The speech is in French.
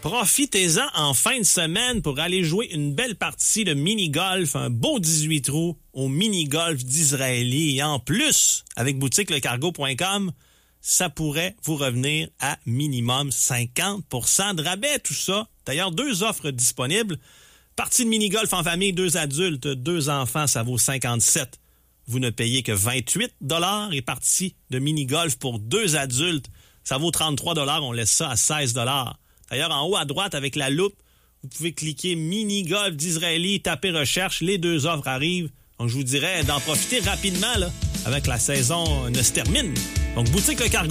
Profitez-en en fin de semaine pour aller jouer une belle partie de mini-golf, un beau 18 trous au mini-golf d'Israéli. Et en plus, avec boutiquelecargo.com, ça pourrait vous revenir à minimum 50% de rabais, tout ça. D'ailleurs, 2 offres disponibles. Partie de mini-golf en famille, 2 adultes, 2 enfants, ça vaut 57. Vous ne payez que 28 $ et partie de mini-golf pour 2 adultes, ça vaut 33 $. On laisse ça à 16 $. D'ailleurs, en haut à droite, avec la loupe, vous pouvez cliquer mini-golf d'Israéli, taper recherche, les 2 offres arrivent. Donc, je vous dirais d'en profiter rapidement, là, avec la saison ne se termine. Donc, boutique Le Cargo.